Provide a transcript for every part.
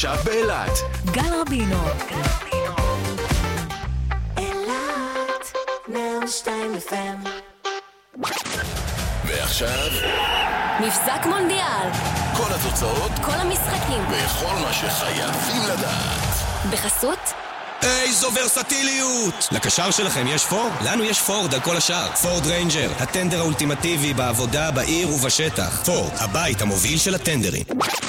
ועכשיו באילת גל רבינו. אילת 102 FM. ועכשיו מבזק מונדיאל. כל התוצאות, כל המשחקים. וכל מה שחייבים לדעת. בחסות איזו ורסטיליות! לקשר שלכם יש פורד? לנו יש פורד על כל השאר. פורד ריינג'ר, הטנדר האולטימטיבי בעבודה, בעיר ובשטח. פורד, הבית המוביל של הטנדרים.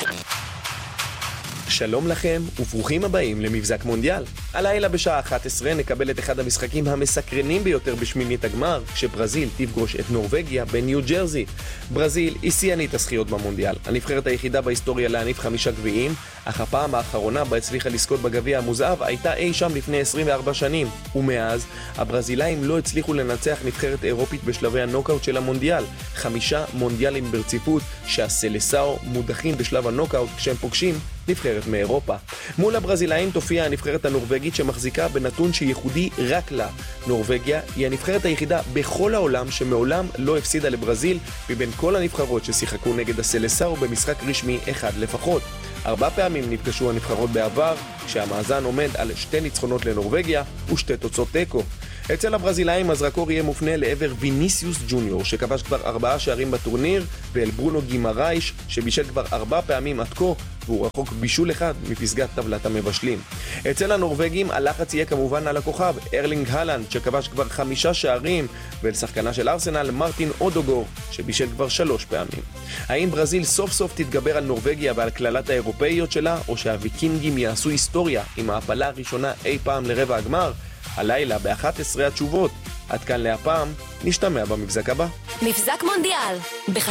שלום לכם וברוכים הבאים למבזק מונדיאל. הלילה בשעה 11 נקבל את אחד המשחקים המסקרנים ביותר בשמינית הגמר, כשברזיל תפגוש את נורווגיה בניו ג'רזי. ברזיל היא שיאנית הזכיות במונדיאל, הנבחרת היחידה בהיסטוריה להניף 5 גביעים, אך הפעם האחרונה בה הצליחה לזכות בגביע המוזהב הייתה אי שם לפני 24 שנים, ומאז הברזילאים לא הצליחו לנצח נבחרת אירופית בשלבי הנוקאוט של המונדיאל. 5 מונדיאלים ברציפות שהסלסאו מודחים בשלב הנוקאוט כשהם פוגשים נבחרת מאירופה. מול הברזילאים תופיע הנבחרת הנורווגית שמחזיקה בנתון שייחודי רק לה. נורווגיה היא הנבחרת היחידה בכל העולם שמעולם לא הפסידה לברזיל מבין כל הנבחרות ששיחקו נגד הסלסאו במשחק רשמי אחד לפחות. 4 פעמים נפגשו הנבחרות בעבר, כשהמאזן עומד על 2 ניצחונות לנורווגיה ו2 תוצאות תיקו. אצל הברזילאים הזרקור יהיה מופנה לעבר ויניסיוס ג'וניור שכבש כבר 4 שערים בטורניר, ואל ברונו גימרייש שבישל כבר 4 פעמים עד כה והוא רחוק בישול אחד מפסגת טבלת המבשלים. אצל הנורווגים הלחץ יהיה כמובן על הכוכב ארלינג הלנד שכבש כבר 5 שערים, ואל שחקנה של ארסנל מרטין אודוגור שבישל כבר 3 פעמים. האם ברזיל סוף סוף תתגבר על נורווגיה ועל כללת האירופאיות שלה, או שהוויקינגים יעשו היסטוריה עם ההפלה הראשונה אי פעם לרבע הגמר? הלילה ב-11 התשובות. עד כאן להפעם, נשתמע במבזק הבא. מבזק מונדיאל.